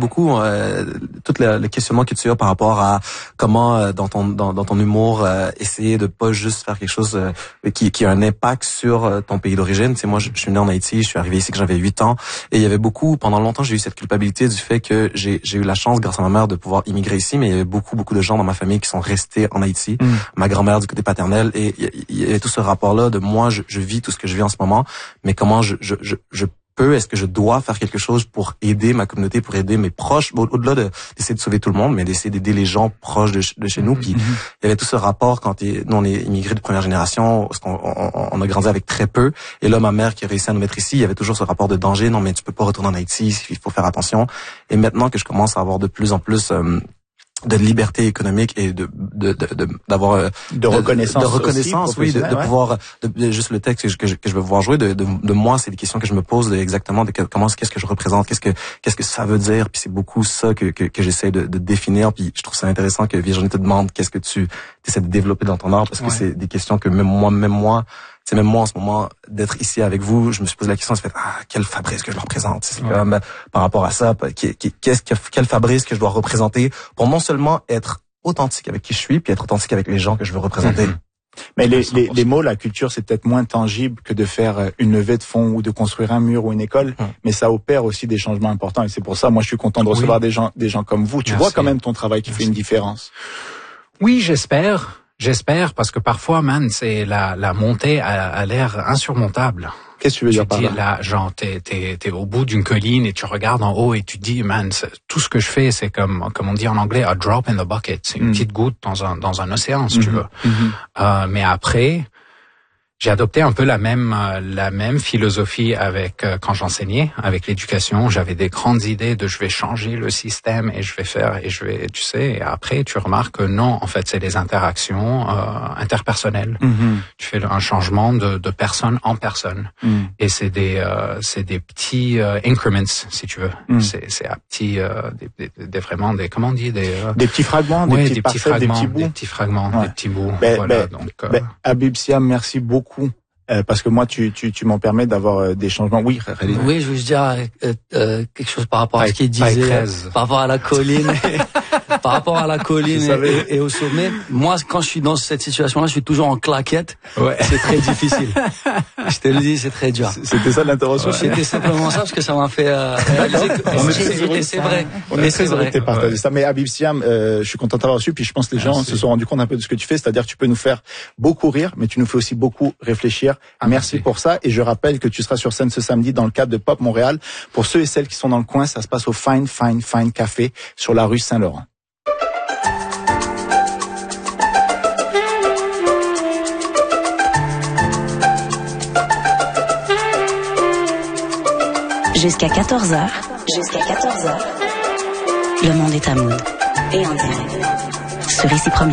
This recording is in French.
beaucoup tout le questionnement que tu as par rapport à comment dans ton humour essayer de pas juste faire quelque chose qui a un impact sur ton pays d'origine. Tu sais, moi je suis né en Haïti, je suis arrivé ici quand j'avais 8 ans et il y avait beaucoup, pendant longtemps j'ai eu cette culpabilité du fait que j'ai eu la chance grâce à ma mère de pouvoir immigrer ici, mais il y avait beaucoup de gens dans ma famille qui sont restés en Haïti. Ma grand-mère du côté paternel, et il y avait tout ce rapport-là de moi je vis tout ce que je vis en ce moment, mais comment je est-ce que je dois faire quelque chose pour aider ma communauté, pour aider mes proches, au-delà d'essayer de sauver tout le monde, mais d'essayer d'aider les gens proches de chez nous. Puis il y avait tout ce rapport quand nous on est immigrés de première génération, parce on a grandi avec très peu. Et là, ma mère qui a réussi à nous mettre ici, il y avait toujours ce rapport de danger. Non, mais tu peux pas retourner en Haïti, il faut faire attention. Et maintenant que je commence à avoir de plus en plus de liberté économique et d'avoir de reconnaissance aussi, oui, de pouvoir juste le texte que je veux pouvoir jouer de moi, c'est des questions que je me pose exactement de qu'est-ce que je représente, qu'est-ce que ça veut dire, puis c'est beaucoup ça que j'essaie de définir, puis je trouve ça intéressant que Virginie te demande qu'est-ce que tu essaies de développer dans ton art, parce que c'est des questions que même moi c'est même moi en ce moment d'être ici avec vous, je me suis posé la question, quel Fabrice que je représente, c'est comme par rapport à ça, quel Fabrice que je dois représenter pour non seulement être authentique avec qui je suis, puis être authentique avec les gens que je veux représenter. Mais les mots, la culture, c'est peut-être moins tangible que de faire une levée de fonds ou de construire un mur ou une école, mais ça opère aussi des changements importants, et c'est pour ça, moi, je suis content de recevoir des gens comme vous. Tu vois quand même ton travail qui fait une différence. Oui, J'espère, parce que parfois, c'est la montée a l'air insurmontable. Qu'est-ce que tu veux dire par là? Genre, t'es au bout d'une colline et tu regardes en haut et tu te dis, tout ce que je fais, c'est comme on dit en anglais, a drop in the bucket. C'est une petite goutte dans un océan, si tu veux. Mais après, j'ai adopté un peu la même philosophie avec quand j'enseignais, avec l'éducation. J'avais des grandes idées de je vais changer le système et tu sais, et après tu remarques que non, en fait, c'est les interactions interpersonnelles. Tu fais un changement de personne en personne. Et c'est des petits increments, si tu veux. C'est à petits vraiment des comment on dit des petits fragments, des petits fragments, des petits fragments, des petits bouts. Voilà, donc Habib Siam, merci beaucoup. Parce que moi, tu m'en permets d'avoir des changements. Oui, Khalid. Oui, je veux dire quelque chose par rapport à ce qu'il disait, par rapport à la colline, par rapport à la colline et au sommet. Moi, quand je suis dans cette situation-là, je suis toujours en claquette. Ouais. C'est très difficile. Je te le dis, c'est très dur. C'était ça l'intervention. C'était simplement ça, parce que ça m'a fait réaliser que c'est vrai. On est très heureux de partager ça. Mais Habib Siam, je suis content d'avoir reçu. Puis je pense que les gens se sont rendus compte un peu de ce que tu fais. C'est-à-dire que tu peux nous faire beaucoup rire, mais tu nous fais aussi beaucoup réfléchir. Merci pour ça. Et je rappelle que tu seras sur scène ce samedi dans le cadre de Pop Montréal. Pour ceux et celles qui sont dans le coin, ça se passe au Fine Café sur la rue Saint-Laurent. Jusqu'à 14h. Le monde est à Mood. Et en direct. Sur Ici Première.